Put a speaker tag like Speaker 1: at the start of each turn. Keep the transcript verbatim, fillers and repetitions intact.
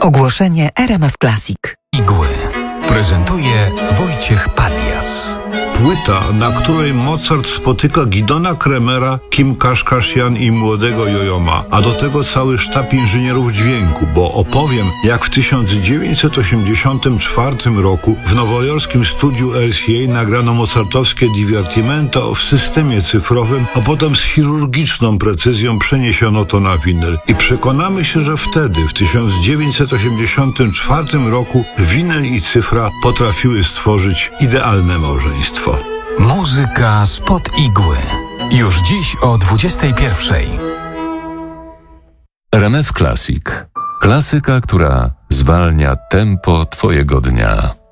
Speaker 1: Ogłoszenie R M F Classic.
Speaker 2: Igły prezentuje Wojciech Padias.
Speaker 3: Płyta, na której Mozart spotyka Gidona Kremera, Kim Kashkashian i młodego Jojoma, a do tego cały sztab inżynierów dźwięku, bo opowiem, jak w tysiąc dziewięćset osiemdziesiątym czwartym roku w nowojorskim studiu L C A nagrano mozartowskie divertimento w systemie cyfrowym, a potem z chirurgiczną precyzją przeniesiono to na winyl. I przekonamy się, że wtedy, w tysiąc dziewięćset osiemdziesiątym czwartym roku, winyl i cyfra potrafiły stworzyć idealne małżeństwo.
Speaker 2: Muzyka spod igły. Już dziś o dwudziestej pierwszej.
Speaker 4: R M F Classic. Klasyka, która zwalnia tempo twojego dnia.